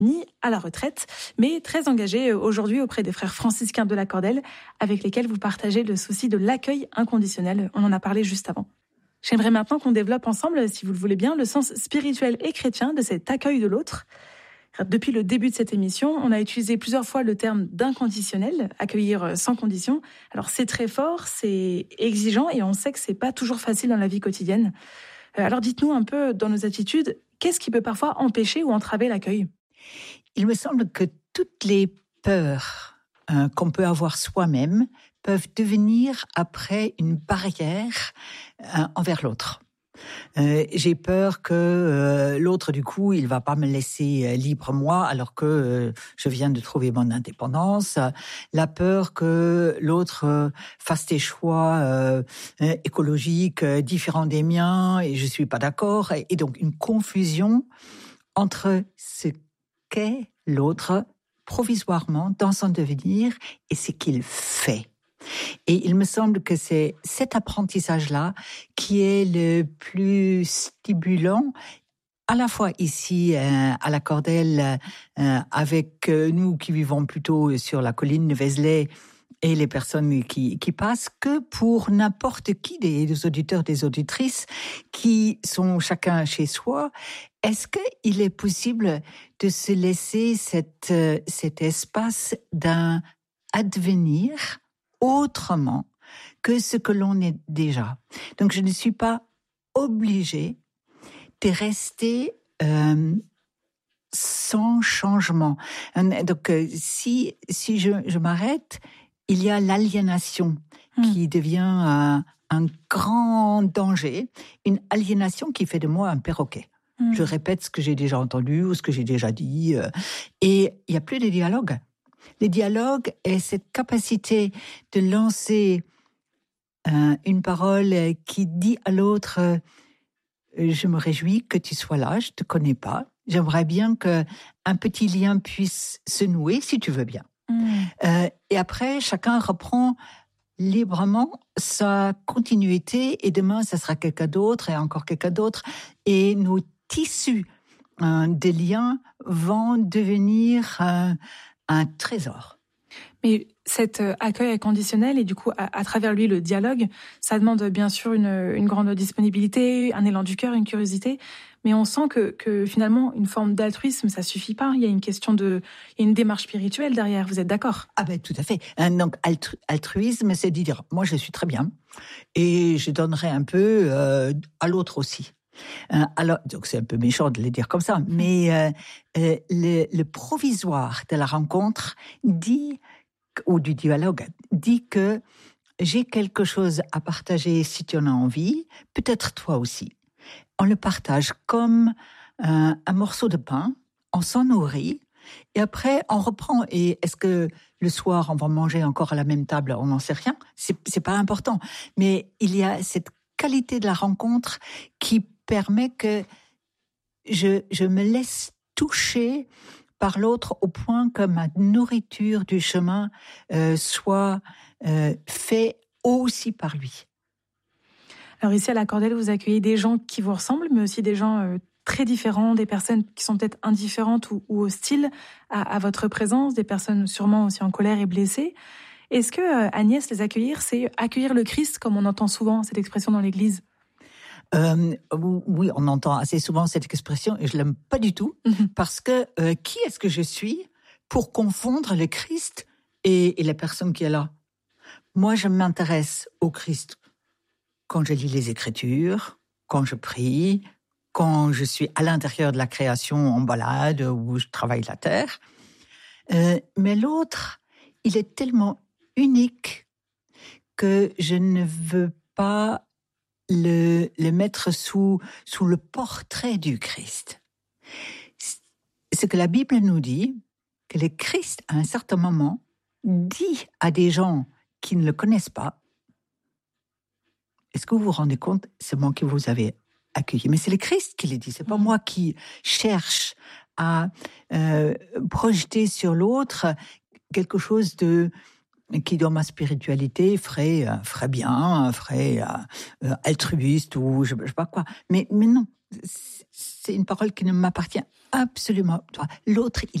ni à la retraite, mais très engagé aujourd'hui auprès des frères franciscains de la Cordelle, avec lesquels vous partagez le souci de l'accueil inconditionnel. On en a parlé juste avant. J'aimerais maintenant qu'on développe ensemble, si vous le voulez bien, le sens spirituel et chrétien de cet accueil de l'autre. Depuis le début de cette émission, on a utilisé plusieurs fois le terme d'inconditionnel, accueillir sans condition. Alors c'est très fort, c'est exigeant et on sait que c'est pas toujours facile dans la vie quotidienne. Alors dites-nous un peu dans nos attitudes, qu'est-ce qui peut parfois empêcher ou entraver l'accueil ? Il me semble que toutes les peurs qu'on peut avoir soi-même peuvent devenir après une barrière envers l'autre. J'ai peur que l'autre, du coup, il va pas me laisser libre moi, alors que je viens de trouver mon indépendance. La peur que l'autre fasse des choix écologiques différents des miens et je suis pas d'accord. Et donc une confusion entre ce qu'est l'autre provisoirement dans son devenir et ce qu'il fait. Et il me semble que c'est cet apprentissage-là qui est le plus stimulant, à la fois ici à la Cordelle, avec nous qui vivons plutôt sur la colline de Vézelay et les personnes qui passent, que pour n'importe qui des auditeurs, des auditrices qui sont chacun chez soi. Est-ce qu'il est possible de se laisser cet espace d'un advenir autrement que ce que l'on est déjà. Donc, je ne suis pas obligée de rester sans changement. Donc, si je m'arrête, il y a l'aliénation qui devient un grand danger, une aliénation qui fait de moi un perroquet. Je répète ce que j'ai déjà entendu ou ce que j'ai déjà dit, et il n'y a plus de dialogue. Le dialogue est cette capacité de lancer une parole qui dit à l'autre « Je me réjouis que tu sois là, je ne te connais pas. J'aimerais bien qu'un petit lien puisse se nouer, si tu veux bien. » Et après, chacun reprend librement sa continuité et demain, ça sera quelqu'un d'autre et encore quelqu'un d'autre. Et nos tissus de liens vont devenir un trésor. Mais cet accueil inconditionnel et du coup, à travers lui, le dialogue, ça demande bien sûr une grande disponibilité, un élan du cœur, une curiosité. Mais on sent que finalement, une forme d'altruisme, ça suffit pas. Il y a une question il y a une démarche spirituelle derrière. Vous êtes d'accord ? Ah ben tout à fait. Donc altruisme, c'est de dire moi je suis très bien et je donnerai un peu à l'autre aussi. Alors, donc c'est un peu méchant de le dire comme ça, mais le provisoire de la rencontre ou du dialogue dit que j'ai quelque chose à partager si tu en as envie, peut-être toi aussi. On le partage comme un morceau de pain, on s'en nourrit, et après on reprend. Et est-ce que le soir on va manger encore à la même table ? On n'en sait rien, c'est pas important. Mais il y a cette qualité de la rencontre qui permet que je me laisse toucher par l'autre au point que ma nourriture du chemin soit faite aussi par lui. Alors ici à la Cordelle, vous accueillez des gens qui vous ressemblent, mais aussi des gens très différents, des personnes qui sont peut-être indifférentes ou hostiles à votre présence, des personnes sûrement aussi en colère et blessées. Est-ce que, Agnès, les accueillir, c'est accueillir le Christ, comme on entend souvent cette expression dans l'Église ? Oui, on entend assez souvent cette expression et je l'aime pas du tout parce que qui est-ce que je suis pour confondre le Christ et la personne qui est là ? Moi, je m'intéresse au Christ quand je lis les Écritures, quand je prie, quand je suis à l'intérieur de la création en balade où je travaille la terre. Mais l'autre, il est tellement unique que je ne veux pas le mettre sous le portrait du Christ. Ce que la Bible nous dit, que le Christ, à un certain moment, dit à des gens qui ne le connaissent pas, est-ce que vous vous rendez compte, c'est moi qui vous avez accueilli. Mais c'est le Christ qui le dit, c'est pas moi qui cherche à projeter sur l'autre quelque chose qui dans ma spiritualité ferait bien, ferait altruiste ou je sais pas quoi. Mais non, c'est une parole qui ne m'appartient absolument. L'autre,